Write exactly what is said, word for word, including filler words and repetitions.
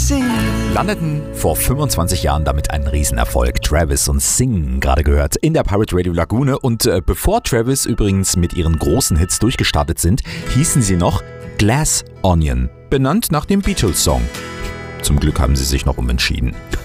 sing. Landeten vor fünfundzwanzig Jahren damit ein Riesenerfolg. Travis und Sing gerade gehört in der Pirate Radio Lagune. Und äh, bevor Travis übrigens mit ihren großen Hits durchgestartet sind, hießen sie noch Glass Onion, benannt nach dem Beatles-Song. Zum Glück haben sie sich noch umentschieden.